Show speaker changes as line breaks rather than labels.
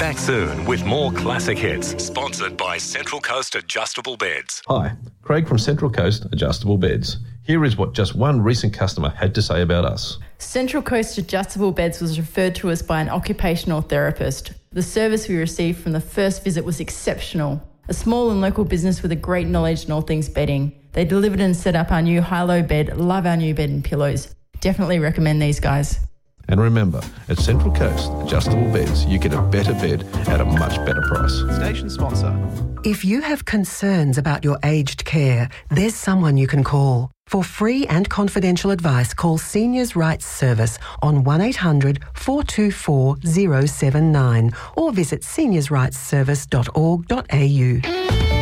back soon with more classic hits, sponsored by Central Coast Adjustable Beds.
Hi, Craig from Central Coast Adjustable Beds. Here is what just one recent customer had to say about us.
Central Coast Adjustable Beds was referred to us by an occupational therapist. The service we received from the first visit was exceptional. A small and local business with a great knowledge in all things bedding. They delivered and set up our new high-low bed. Love our new bed and pillows. Definitely recommend these guys.
And remember, at Central Coast Adjustable Beds, you get a better bed at a much better price.
Station sponsor.
If you have concerns about your aged care, there's someone you can call. For free and confidential advice, call Seniors Rights Service on 1800 424 079 or visit seniorsrightsservice.org.au.